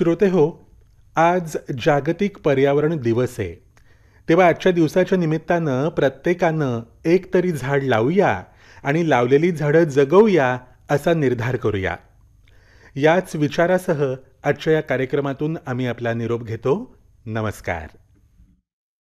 श्रोते हो, आज जागतिक पर्यावरण दिवस आहे. तेव्हा आजच्या दिवसाच्या निमित्तानं प्रत्येकानं एक तरी झाड लावूया आणि लावलेली झाडं जगवूया असा निर्धार करूया. याच विचारासह आजच्या या कार्यक्रमातून आम्ही आपला निरोप घेतो. नमस्कार.